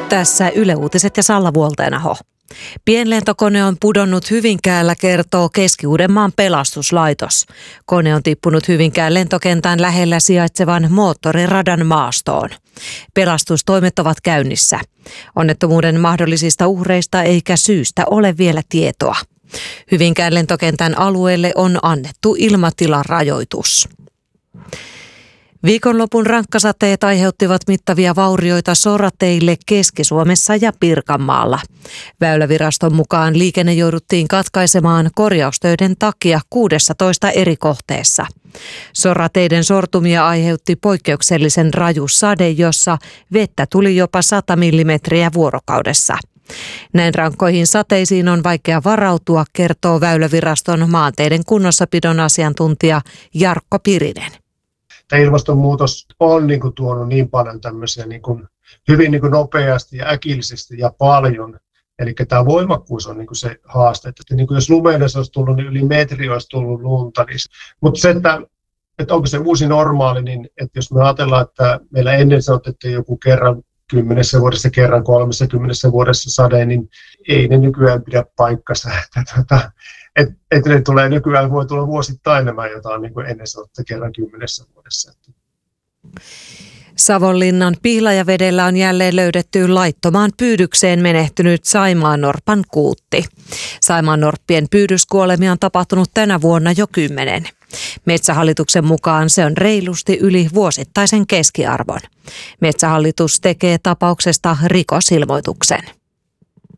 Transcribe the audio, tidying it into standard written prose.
Tässä Yle Uutiset ja Salla Vuolteenaho. Pienlentokone on pudonnut Hyvinkäällä, kertoo Keski-Uudenmaan pelastuslaitos. Kone on tippunut Hyvinkään lentokentän lähellä sijaitsevan moottoriradan maastoon. Pelastustoimet ovat käynnissä. Onnettomuuden mahdollisista uhreista eikä syystä ole vielä tietoa. Hyvinkään lentokentän alueelle on annettu ilmatilarajoitus. Viikonlopun rankkasateet aiheuttivat mittavia vaurioita sorateille Keski-Suomessa ja Pirkanmaalla. Väyläviraston mukaan liikenne jouduttiin katkaisemaan korjaustöiden takia 16 eri kohteessa. Sorateiden sortumia aiheutti poikkeuksellisen raju sade, jossa vettä tuli jopa 100 millimetriä vuorokaudessa. Näin rankkoihin sateisiin on vaikea varautua, kertoo Väyläviraston maanteiden kunnossapidon asiantuntija Jarkko Pirinen. Tämä ilmastonmuutos on tuonut niin paljon tämmöisiä hyvin nopeasti ja äkillisesti ja paljon. Eli tämä voimakkuus on se haaste. Että jos lumeille olisi tullut, niin yli metri olisi tullut lunta. Mutta se, että onko se uusi normaali, niin että jos me ajatellaan, että meillä ennen sanottiin joku kerran 10 vuodessa, kerran 30 vuodessa sade, niin ei ne nykyään pidä paikkansa. Että ne tulee nykyään, voi tulla vuosittain nämä jotain ennen sanottiin kerran 10 vuodessa. Savonlinnan Pihlajavedellä on jälleen löydetty laittomaan pyydykseen menehtynyt saimaannorpan kuutti. Saimaannorppien pyydyskuolemia on tapahtunut tänä vuonna jo 10. Metsähallituksen mukaan se on reilusti yli vuosittaisen keskiarvon. Metsähallitus tekee tapauksesta rikosilmoituksen.